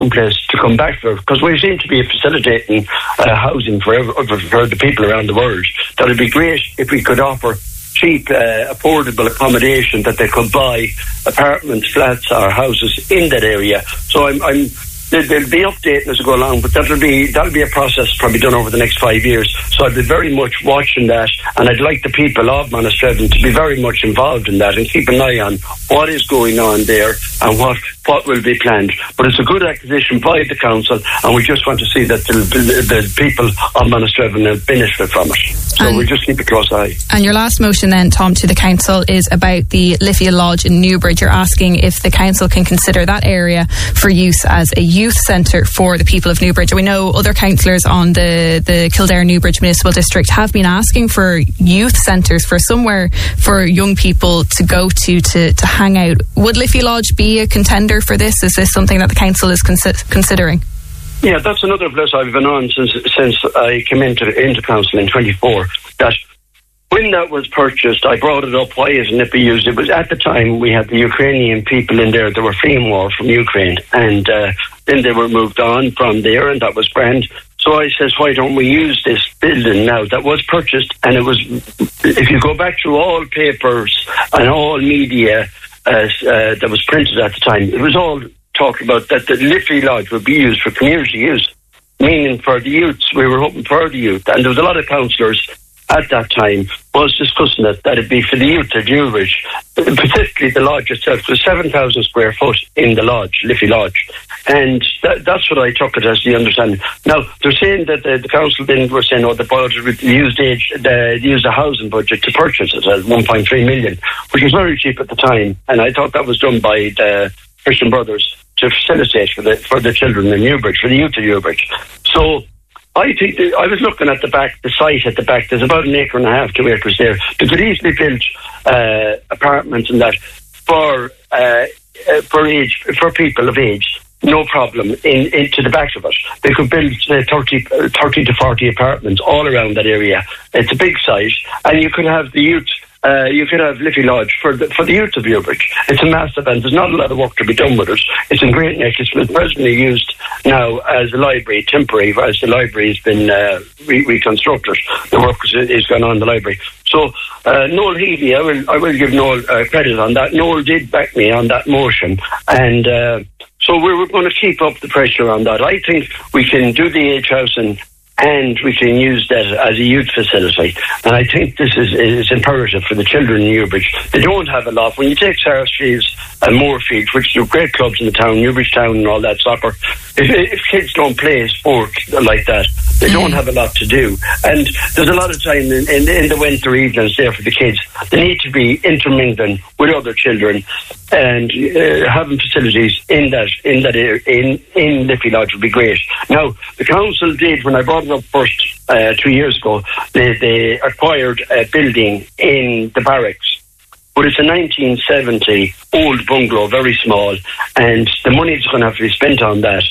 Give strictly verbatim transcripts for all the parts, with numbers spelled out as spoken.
place to come back for, because we seem to be facilitating uh, housing for, every, for the people around the world. That would be great if we could offer cheap, uh, affordable accommodation that they could buy apartments, flats or houses in that area. So I'm, I'm they'll, they'll be updating as we go along, but that'll be that'll be a process probably done over the next five years. So I'd be very much watching that, and I'd like the people of Monasterevin to be very much involved in that and keep an eye on what is going on there and what what will be planned. But it's a good acquisition by the council, and we just want to see that the, the, the people of Monasterevin will benefit from it. So and, we'll just keep a close eye. And your last motion then, Tom, to the council is about the Liffey Lodge in Newbridge. You're asking if the council can consider that area for use as a youth centre for the people of Newbridge. We know other councillors on the, the Kildare Newbridge Municipal District have been asking for youth centres, for somewhere for young people to go to, to, to hang out. Would Liffey Lodge be a contender for this? Is this something that the council is consi- considering? Yeah, that's another place I've been on since since I came into into council in twenty-four. That when that was purchased, I brought it up. Why isn't it being used? It was at the time we had the Ukrainian people in there that were fleeing war from Ukraine, and uh, then they were moved on from there, and that was grand. So I says, why don't we use this building now that was purchased? And it was, if you go back through all papers and all media uh, uh, that was printed at the time, it was all talking about that the Liffey Lodge would be used for community use, meaning for the youths. We were hoping for the youth, and there was a lot of councillors at that time was discussing it, that it'd be for the youth of Newbridge, particularly the lodge itself. There's seven thousand square foot in the lodge, Liffey Lodge, and that, that's what I took it as, the understanding. Now, they're saying that the, the council then were saying, oh, the budget would use the, the, use the housing budget to purchase it at one point three million, which was very cheap at the time, and I thought that was done by the Christian Brothers to facilitate for the for the children in Newbridge, for the youth of Newbridge. So I think that, I was looking at the back, the site at the back. There's about an acre and a half, two acres there. They could easily build uh, apartments and that for uh, uh, for age for people of age. No problem in into the back of it. They could build uh, thirty, uh, thirty to forty apartments all around that area. It's a big site, and you could have the youth. Uh, you could have Liffey Lodge for the, for the youth of Newbridge. It's a massive, and there's not a lot of work to be done with it. It's in Great Neck. It's presently used now as a library, temporary, as the library has been uh, re- reconstructed. The work is, is going on in the library. So uh, Noel Healy, I will, I will give Noel uh, credit on that. Noel did back me on that motion, and uh, so we we're going to keep up the pressure on that. I think we can do the age housing, and we can use that as a youth facility. And I think this is, is imperative for the children in Newbridge. They don't have a lot. When you take Sarsfields and Moorfields, which are great clubs in the town, Newbridge Town and all that, soccer, if, if kids don't play sport like that, they don't have a lot to do. And there's a lot of time in, in, in the winter evenings there for the kids. They need to be intermingling with other children, and uh, having facilities in that in that area, in in Liffey Lodge would be great. Now, the council did, when I brought it up first uh, two years ago, they, they acquired a building in the barracks, but it's a nineteen seventy old bungalow, very small, and the money is going to have to be spent on that.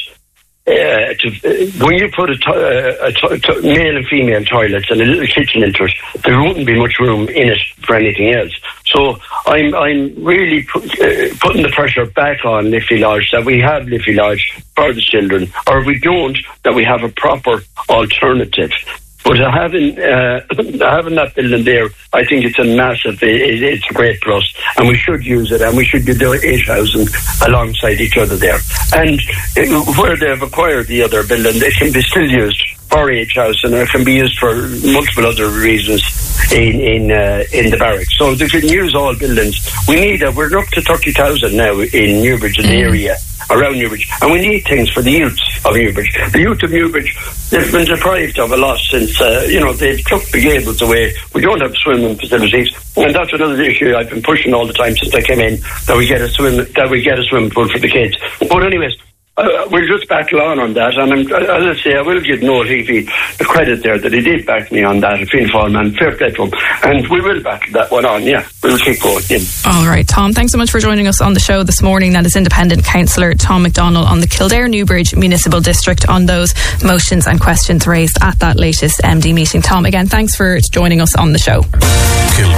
Uh, to, uh, when you put a, to- uh, a to- to- male and female toilets and a little kitchen into it, there wouldn't be much room in it for anything else. So I'm I'm really put, uh, putting the pressure back on Liffey Lodge, that we have Liffey Lodge for the children, or if we don't, that we have a proper alternative. But having uh, having that building there, I think it's a massive, it, it's a great plus, and we should use it, and we should do the age housing alongside each other there. And it, where they've acquired the other building, it can be still used for age housing, and it can be used for multiple other reasons in in uh, in the barracks. So they can use all buildings. We need a, we're up to thirty thousand now in Newbridge, in the area around Newbridge, and we need things for the youths of Newbridge. The youth of Newbridge, they've been deprived of a lot since, uh, you know, they've took the gables away. We don't have swimming facilities, and that's another issue I've been pushing all the time since I came in, that we get a swim, that we get a swimming pool for the kids. But anyways, Uh, we'll just battle on on that, and I'm, as I say, I will give Noel Healy the credit there that he did back me on that, a Fianna Fáil man, fair play to him, and we will battle that one on, yeah, we'll keep going in. All right, Tom, thanks so much for joining us on the show this morning. That is Independent Councillor Tom McDonnell on the Kildare Newbridge Municipal District on those motions and questions raised at that latest M D meeting. Tom, again, thanks for joining us on the show. Kildare.